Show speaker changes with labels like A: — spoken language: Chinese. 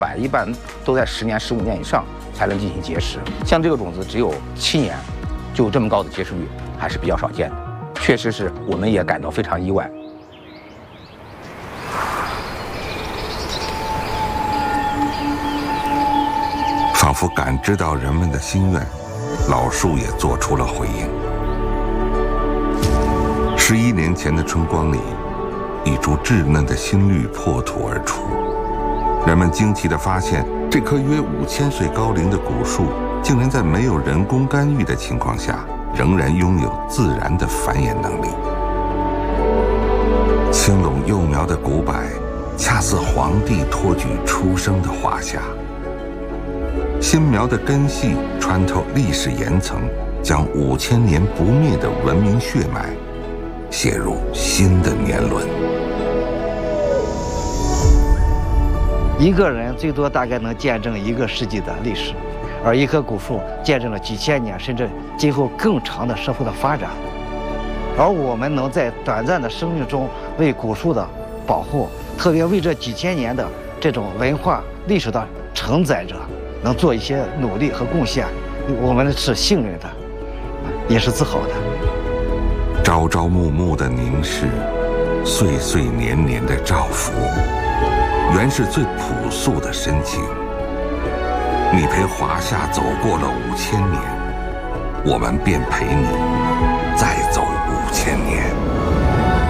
A: 一般都在10年、15年以上才能进行结实。像这个种子只有7年，就这么高的结实率，还是比较少见的。确实是我们也感到非常意外。
B: 仿佛感知到人们的心愿，老树也做出了回应。11年前的春光里，一株稚嫩的新绿破土而出。人们惊奇地发现，这棵约5000岁高龄的古树，竟然在没有人工干预的情况下，仍然拥有自然的繁衍能力。青拢幼苗的古柏，恰似皇帝托举出生的华夏。新苗的根系穿透历史岩层，将5000年不灭的文明血脉写入新的年轮。
C: 一个人最多大概能见证1个世纪的历史，而一棵古树见证了几千年甚至今后更长的社会的发展。而我们能在短暂的生命中为古树的保护，特别为这几千年的这种文化历史的承载者，能做一些努力和贡献，我们是幸运的，也是自豪的。
B: 朝朝暮暮的凝视，岁岁年年的照拂，原是最朴素的深情。你陪华夏走过了5000年，我们便陪你再走5000年。